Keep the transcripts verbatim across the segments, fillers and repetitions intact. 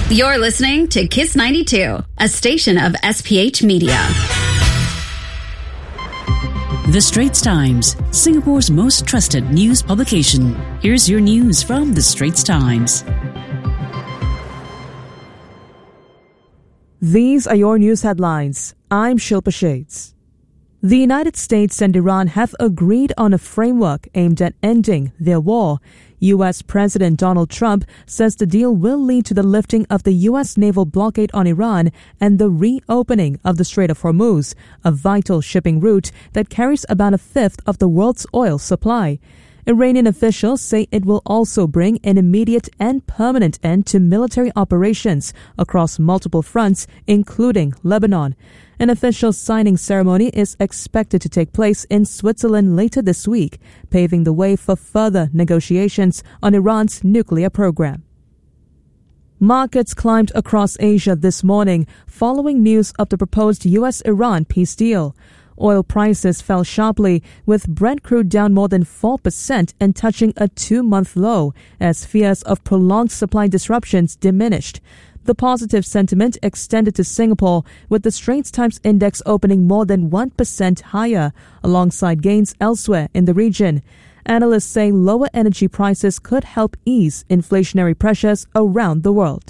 You're listening to Kiss ninety-two, a station of S P H Media. The Straits Times, Singapore's most trusted news publication. Here's your news from The Straits Times. These are your news headlines. I'm Shilpa Shades. The United States and Iran have agreed on a framework aimed at ending their war. U S President Donald Trump says the deal will lead to the lifting of the U S naval blockade on Iran and the reopening of the Strait of Hormuz, a vital shipping route that carries about a fifth of the world's oil supply. Iranian officials say it will also bring an immediate and permanent end to military operations across multiple fronts, including Lebanon. An official signing ceremony is expected to take place in Switzerland later this week, paving the way for further negotiations on Iran's nuclear program. Markets climbed across Asia this morning following news of the proposed U S Iran peace deal. Oil prices fell sharply, with Brent crude down more than four percent and touching a two-month low as fears of prolonged supply disruptions diminished. The positive sentiment extended to Singapore, with the Straits Times Index opening more than one percent higher, alongside gains elsewhere in the region. Analysts say lower energy prices could help ease inflationary pressures around the world.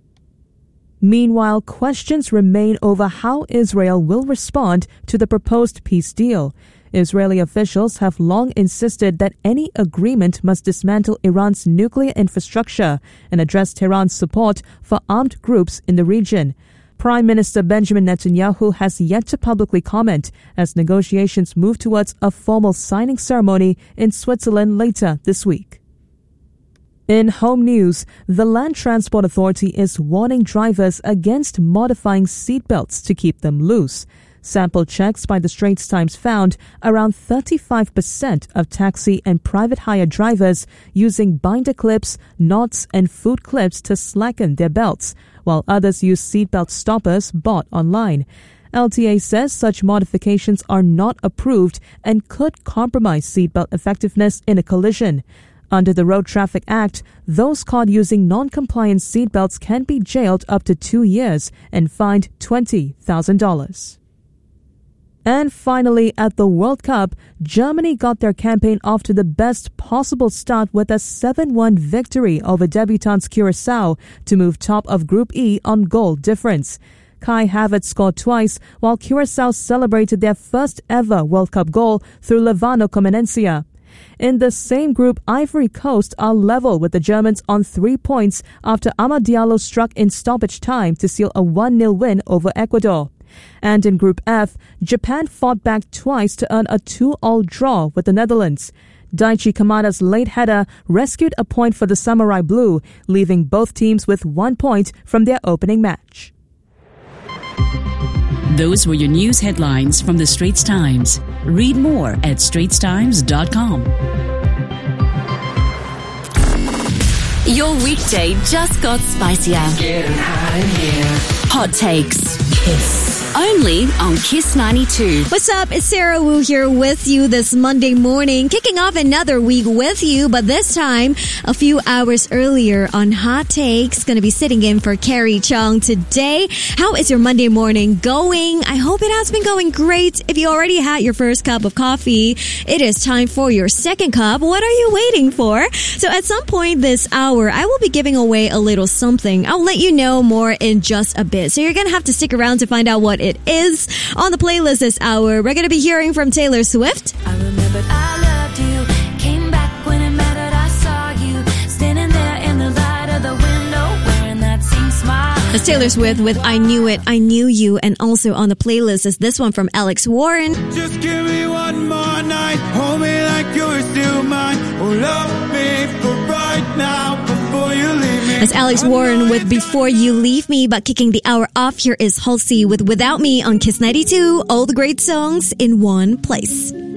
Meanwhile, questions remain over how Israel will respond to the proposed peace deal. Israeli officials have long insisted that any agreement must dismantle Iran's nuclear infrastructure and address Tehran's support for armed groups in the region. Prime Minister Benjamin Netanyahu has yet to publicly comment as negotiations move towards a formal signing ceremony in Switzerland later this week. In home news, the Land Transport Authority is warning drivers against modifying seatbelts to keep them loose. Sample checks by the Straits Times found around thirty-five percent of taxi and private hire drivers using binder clips, knots, and foot clips to slacken their belts, while others use seatbelt stoppers bought online. L T A says such modifications are not approved and could compromise seatbelt effectiveness in a collision. Under the Road Traffic Act, those caught using non-compliant seatbelts can be jailed up to two years and fined twenty thousand dollars. And finally, at the World Cup, Germany got their campaign off to the best possible start with a seven one victory over debutants Curaçao to move top of Group E on goal difference. Kai Havertz scored twice, while Curaçao celebrated their first ever World Cup goal through Levano Comenencia. In the same group, Ivory Coast are level with the Germans on three points after Amad Diallo struck in stoppage time to seal a one nil win over Ecuador. And in Group F, Japan fought back twice to earn a two all draw with the Netherlands. Daichi Kamada's late header rescued a point for the Samurai Blue, leaving both teams with one point from their opening match. Those were your news headlines from The Straits Times. Read more at straits times dot com. Your weekday just got spicier. Getting hot in here. Hot takes. Kiss. Only on Kiss ninety-two. What's up? It's Sarah Wu here with you this Monday morning, kicking off another week with you, but this time a few hours earlier on Hot Takes. Going to be sitting in for Carrie Chung today. How is your Monday morning going? I hope it has been going great. If you already had your first cup of coffee, it is time for your second cup. What are you waiting for? So at some point this hour, I will be giving away a little something. I'll let you know more in just a bit. So you're going to have to stick around to find out what it is. On the playlist this hour, we're going to be hearing from Taylor Swift. I remembered I loved you. Came back when it mattered. I saw you standing there in the light of the window, wearing that same smile. That's Taylor Swift with I Knew It, I Knew You. And also on the playlist is this one from Alex Warren. Just give me one more night. Hold me like you're still mine. Oh, love me for right now before you leave me. That's Alex Warren with Before You Leave Me. But kicking the hour off, here is Halsey with Without Me on Kiss ninety-two. All the great songs in one place.